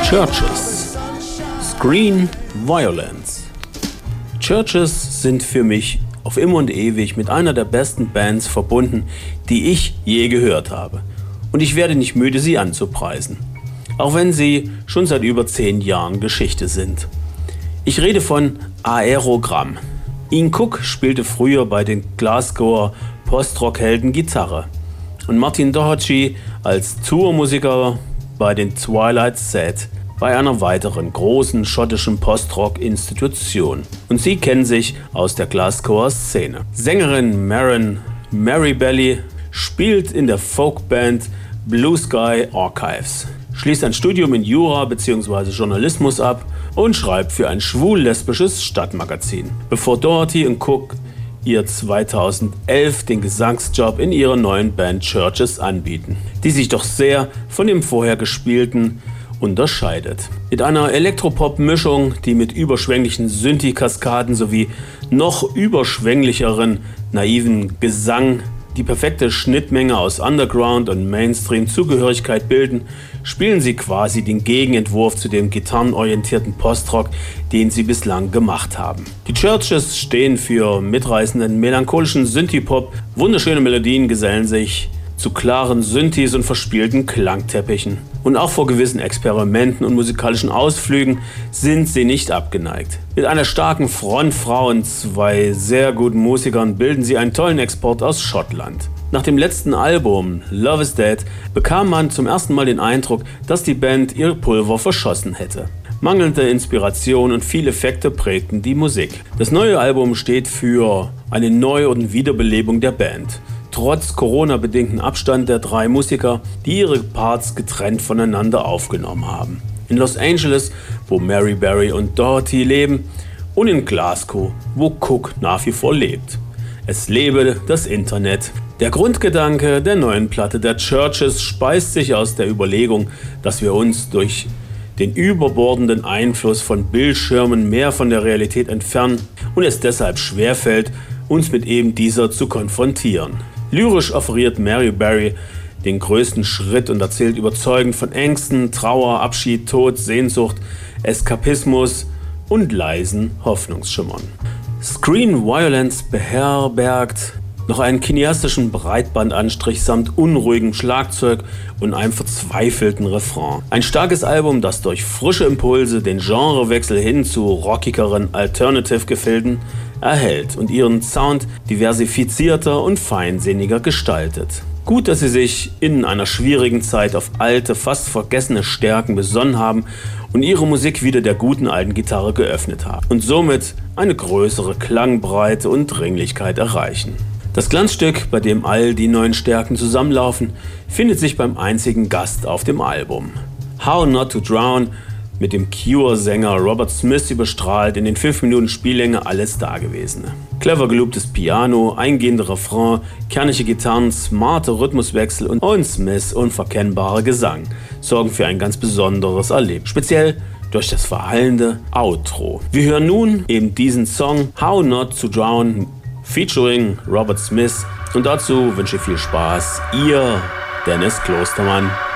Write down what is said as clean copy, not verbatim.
Chvrches. Screen Violence. Chvrches sind für mich auf immer und ewig mit einer der besten Bands verbunden, die ich je gehört habe. Und ich werde nicht müde, sie anzupreisen. Auch wenn sie schon seit über 10 Jahren Geschichte sind. Ich rede von Aerogramm. Ian Cook spielte früher bei den Glasgower Postrock-Helden Gitarre und Martin Doherty als Tourmusiker bei den Twilight Sad, bei einer weiteren großen schottischen Postrock-Institution. Und sie kennen sich aus der Glasgower Szene. Sängerin Maren Marybelly spielt in der Folkband Blue Sky Archives, schließt ein Studium in Jura bzw. Journalismus ab und schreibt für ein schwul-lesbisches Stadtmagazin, bevor Doherty und Cook ihr 2011 den Gesangsjob in ihrer neuen Band Chvrches anbieten, die sich doch sehr von dem vorher gespielten unterscheidet. Mit einer Elektropop-Mischung, die mit überschwänglichen Synthi-Kaskaden sowie noch überschwänglicheren, naiven Gesang die perfekte Schnittmenge aus Underground und Mainstream-Zugehörigkeit bilden, spielen sie quasi den Gegenentwurf zu dem gitarrenorientierten Postrock, den sie bislang gemacht haben. Die Chvrches stehen für mitreißenden, melancholischen Synthie-Pop. Wunderschöne Melodien gesellen sich zu klaren Synthis und verspielten Klangteppichen. Und auch vor gewissen Experimenten und musikalischen Ausflügen sind sie nicht abgeneigt. Mit einer starken Frontfrau und 2 sehr guten Musikern bilden sie einen tollen Export aus Schottland. Nach dem letzten Album Love is Dead bekam man zum ersten Mal den Eindruck, dass die Band ihr Pulver verschossen hätte. Mangelnde Inspiration und viele Effekte prägten die Musik. Das neue Album steht für eine Neu- und Wiederbelebung der Band. Trotz Corona-bedingten Abstand der 3 Musiker, die ihre Parts getrennt voneinander aufgenommen haben. In Los Angeles, wo Marybelly und Doherty leben, und in Glasgow, wo Cook nach wie vor lebt. Es lebe das Internet. Der Grundgedanke der neuen Platte der Chvrches speist sich aus der Überlegung, dass wir uns durch den überbordenden Einfluss von Bildschirmen mehr von der Realität entfernen und es deshalb schwerfällt, uns mit eben dieser zu konfrontieren. Lyrisch offeriert Marybelly den größten Schritt und erzählt überzeugend von Ängsten, Trauer, Abschied, Tod, Sehnsucht, Eskapismus und leisen Hoffnungsschimmern. Screen Violence beherbergt noch einen cineastischen Breitbandanstrich samt unruhigem Schlagzeug und einem verzweifelten Refrain. Ein starkes Album, das durch frische Impulse den Genrewechsel hin zu rockigeren Alternative-Gefilden erhält und ihren Sound diversifizierter und feinsinniger gestaltet. Gut, dass sie sich in einer schwierigen Zeit auf alte, fast vergessene Stärken besonnen haben und ihre Musik wieder der guten alten Gitarre geöffnet haben und somit eine größere Klangbreite und Dringlichkeit erreichen. Das Glanzstück, bei dem all die neuen Stärken zusammenlaufen, findet sich beim einzigen Gast auf dem Album. How Not to Drown, mit dem Cure-Sänger Robert Smith überstrahlt in den 5 Minuten Spiellänge alles Dagewesene. Clever gelooptes Piano, eingehende Refrain, kernige Gitarren, smarte Rhythmuswechsel und Smiths unverkennbarer Gesang sorgen für ein ganz besonderes Erlebnis, speziell durch das verhallende Outro. Wir hören nun eben diesen Song How Not to Drown featuring Robert Smith und dazu wünsche ich viel Spaß, Ihr Dennis Klostermann.